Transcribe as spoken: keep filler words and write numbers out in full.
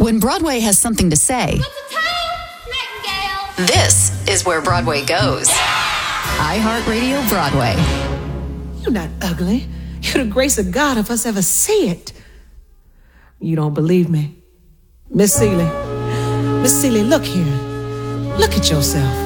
When Broadway has something to say, this is where Broadway goes. iHeartRadio Broadway. You're not ugly. You're the grace of God if us ever see it. You don't believe me? Miss Seeley. Miss Seeley, look here. Look at yourself.